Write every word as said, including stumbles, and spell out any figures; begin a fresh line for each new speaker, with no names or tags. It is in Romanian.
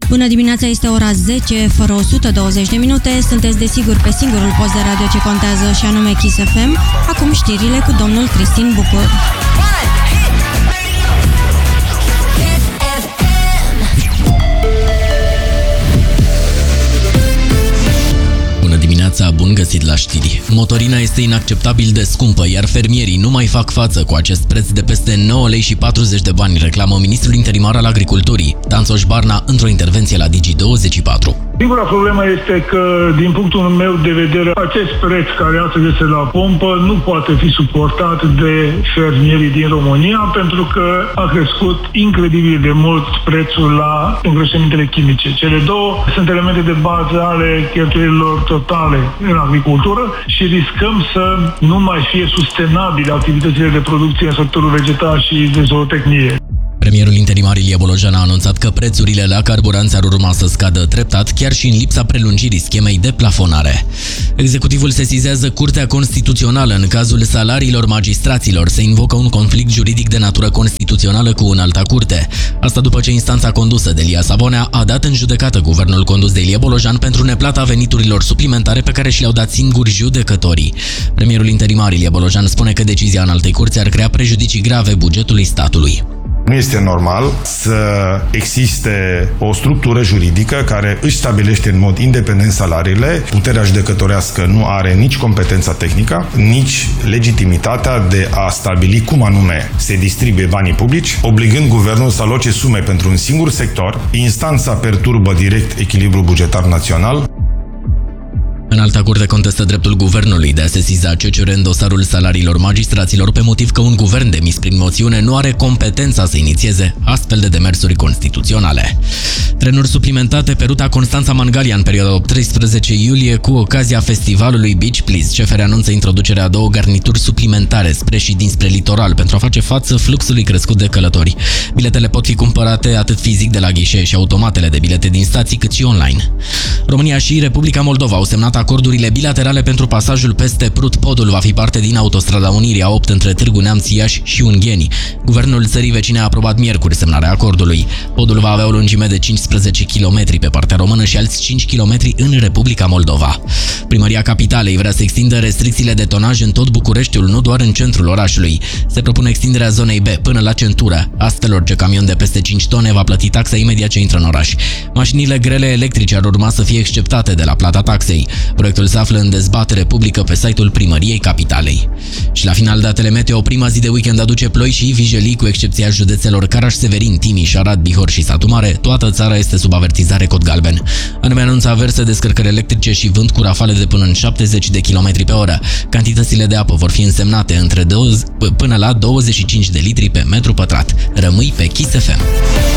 Bună dimineața, este ora zece, fără o sută douăzeci de minute. Sunteți desigur pe singurul post de radio ce contează, și anume Kiss F M. Acum știrile cu domnul Cristin Bucur.
Dimineața, bun găsit la știri. Motorina este inacceptabil de scumpă, iar fermierii nu mai fac față cu acest preț de peste nouă lei și patruzeci de bani, reclamă ministrul interimar al agriculturii, Dan Soș Barna, într-o intervenție la Digi douăzeci și patru.
Singura problemă este că, din punctul meu de vedere, acest preț care astăzi este la pompă nu poate fi suportat de fermierii din România, pentru că a crescut incredibil de mult prețul la îngrășămintele chimice. Cele două sunt elemente de bază ale cheltuielilor totale în agricultură și riscăm să nu mai fie sustenabile activitățile de producție în sectorul vegetal și de zootehnie.
Premierul interimar Ilie Bolojan a anunțat că prețurile la carburanți ar urma să scadă treptat, chiar și în lipsa prelungirii schemei de plafonare. Executivul sesizează Curtea Constituțională în cazul salariilor magistraților. Se invocă un conflict juridic de natură constituțională cu înalta curte. Asta după ce instanța condusă de Lia Savonea a dat în judecată guvernul condus de Ilie Bolojan pentru neplata veniturilor suplimentare pe care și le-au dat singuri judecătorii. Premierul interimar Ilie Bolojan spune că decizia înaltei curți ar crea prejudicii grave bugetului statului.
Nu este normal să existe o structură juridică care își stabilește în mod independent salariile. Puterea judecătorească nu are nici competența tehnică, nici legitimitatea de a stabili cum anume se distribuie banii publici, obligând guvernul să aloce sume pentru un singur sector. Instanța perturbă direct echilibrul bugetar național.
Înalta curte contestă dreptul guvernului de a sesiza C C R în dosarul salariilor magistraților pe motiv că un guvern demis prin moțiune nu are competența să inițieze astfel de demersuri constituționale. Trenuri suplimentate pe ruta Constanța-Mangalia în perioada optsprezece iulie cu ocazia festivalului Beach Please. C F R anunță introducerea a două garnituri suplimentare spre și dinspre litoral pentru a face față fluxului crescut de călători. Biletele pot fi cumpărate atât fizic de la ghișee și automatele de bilete din stații, cât și online. România și Republica Moldova au semnat acordurile bilaterale pentru pasajul peste Prut. Podul va fi parte din Autostrada Unirii A opt între Târgu Neamț, Iași și Ungheni. Guvernul țării vecine a aprobat miercuri semnarea acordului. Podul va avea o lungime de cincisprezece kilometri pe partea română și alți cinci kilometri în Republica Moldova. Primăria Capitalei vrea să extindă restricțiile de tonaj în tot Bucureștiul, nu doar în centrul orașului. Se propune extinderea zonei B până la centură. Astfel, orice camion de peste cinci tone va plăti taxa imediat ce intră în oraș. Mașinile grele electrice ar urma să fie exceptate de la plata taxei. Proiectul se află în dezbatere publică pe site-ul Primăriei Capitalei. Și la final, datele meteo, prima zi de weekend aduce ploi și vijelii, cu excepția județelor Caraș-Severin, Timiș, Arad, Bihor și Satu Mare. Toată țara este sub avertizare cod galben. Anume anunță averse, descărcări electrice și vânt cu rafale de până în șaptezeci de kilometri pe oră. Cantitățile de apă vor fi însemnate între douăzeci până la douăzeci și cinci de litri pe metru pătrat. Rămâi pe Kiss F M.